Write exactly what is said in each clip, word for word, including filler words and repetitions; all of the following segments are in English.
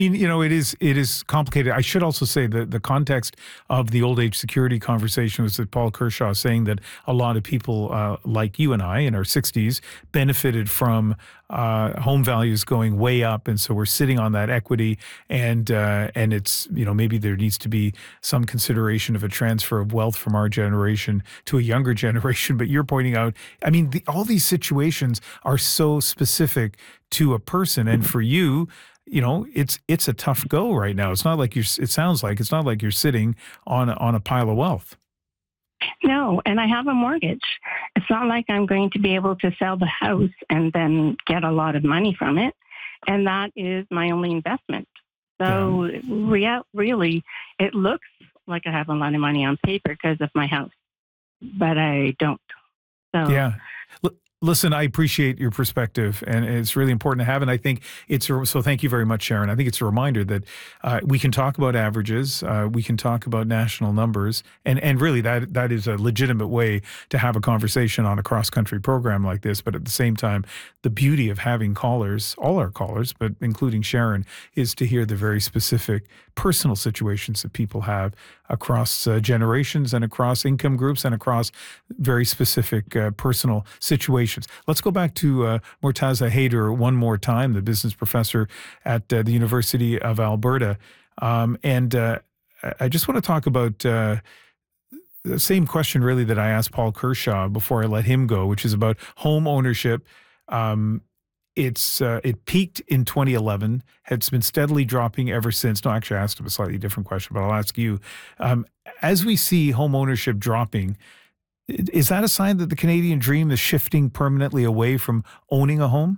You you know, it is it is complicated. I should also say that the context of the old age security conversation was that Paul Kershaw saying that a lot of people uh, like you and I in our sixties benefited from uh, home values going way up, and so we're sitting on that equity, and uh, and it's, you know, maybe there needs to be some consideration of a transfer of wealth from our generation to a younger generation. But you're pointing out, I mean, the, all these situations are so specific to a person, and for you, you know, it's it's a tough go right now. It's not like you're. It sounds like it's not like you're sitting on a, on a pile of wealth. No, and I have a mortgage. It's not like I'm going to be able to sell the house and then get a lot of money from it, and that is my only investment. So, Yeah. rea- really, it looks like I have a lot of money on paper because of my house, but I don't. So. Yeah. L- Listen, I appreciate your perspective, and it's really important to have. And I think it's a, so. Thank you very much, Sharon. I think it's a reminder that uh, we can talk about averages, uh, we can talk about national numbers, and and really that that is a legitimate way to have a conversation on a cross country program like this. But at the same time, the beauty of having callers, all our callers, but including Sharon, is to hear the very specific personal situations that people have across uh, generations and across income groups and across very specific uh, personal situations. Let's go back to uh, Murtaza Haider one more time, the business professor at uh, the University of Alberta. Um, and uh, I just want to talk about uh, the same question really that I asked Paul Kershaw before I let him go, which is about home ownership. Um, It's uh, it peaked in twenty eleven. It's been steadily dropping ever since. No, actually, I asked him a slightly different question, but I'll ask you. Um, as we see home ownership dropping, i- is that a sign that the Canadian dream is shifting permanently away from owning a home?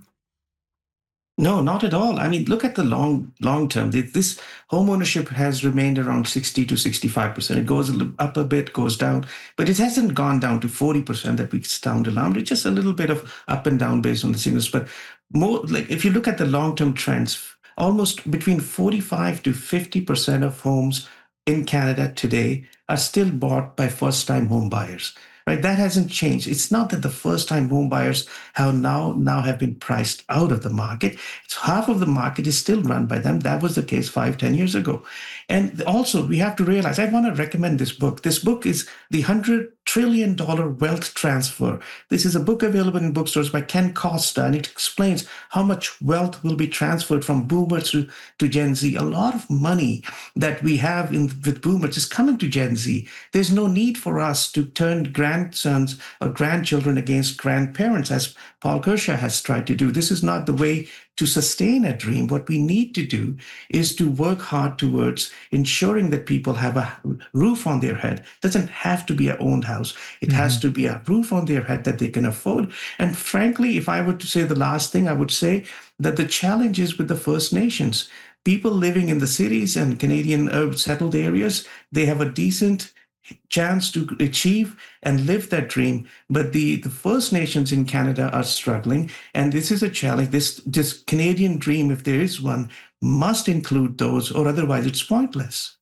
No, not at all. I mean, look at the long long term. Th- This home ownership has remained around sixty to sixty-five percent. It goes a little up a bit, goes down, but it hasn't gone down to forty percent that we sound alarmed. It's just a little bit of up and down based on the signals. But more like if you look at the long term trends, almost between forty-five to fifty percent of homes in Canada today are still bought by first time home buyers. Right, that hasn't changed. It's not that the first-time home buyers have now now have been priced out of the market. It's half of the market is still run by them. That was the case five, ten years ago. And also, we have to realize. I want to recommend this book. This book is the hundred trillion dollar wealth transfer. This is a book available in bookstores by Ken Costa, and it explains how much wealth will be transferred from boomers to, to Gen Z. A lot of money that we have in with boomers is coming to Gen Z. There's no need for us to turn grandsons or grandchildren against grandparents, as Paul Kershaw has tried to do. This is not the way to sustain a dream. What we need to do is to work hard towards ensuring that people have a roof on their head. It doesn't have to be a owned house. It has to be a roof on their head that they can afford. And frankly, if I were to say the last thing, I would say that the challenge is with the First Nations. People living in the cities and Canadian uh, settled areas, they have a decent chance to achieve and live that dream. But the, the First Nations in Canada are struggling. And this is a challenge. This, this Canadian dream, if there is one, must include those, or otherwise it's pointless.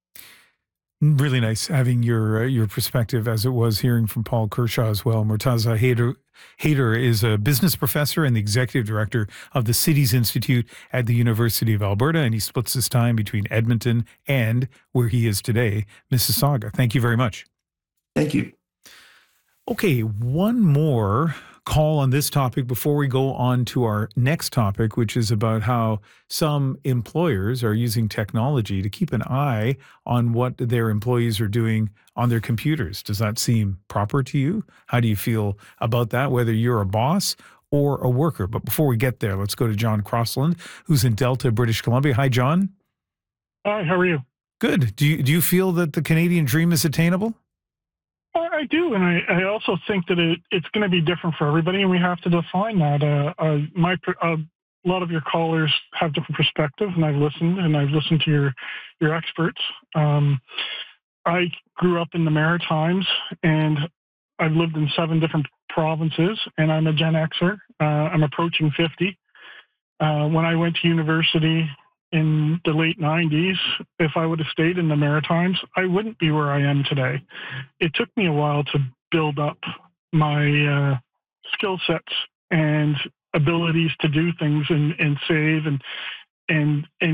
Really nice having your uh, your perspective, as it was hearing from Paul Kershaw as well. Murtaza Haider, Haider is a business professor and the executive director of the Cities Institute at the University of Alberta, and he splits his time between Edmonton and, where he is today, Mississauga. Thank you very much. Thank you. Okay, one more call on this topic before we go on to our next topic, which is about how some employers are using technology to keep an eye on what their employees are doing on their computers. Does that seem proper to you? How do you feel about that, whether you're a boss or a worker? But before we get there, let's go to John Crossland, who's in Delta, British Columbia. Hi, John. Hi, how are you? Good. Do you, do you feel that the Canadian dream is attainable? Uh, I do, and I, I also think that it, it's going to be different for everybody, and we have to define that. Uh, uh, my uh, a lot of your callers have different perspectives, and I've listened, and I've listened to your your experts. Um, I grew up in the Maritimes, and I've lived in seven different provinces, and I'm a Gen Xer. Uh, I'm approaching fifty. Uh, when I went to university in the late nineties, if I would have stayed in the Maritimes, I wouldn't be where I am today. It took me a while to build up my uh, skill sets and abilities to do things and, and save and and and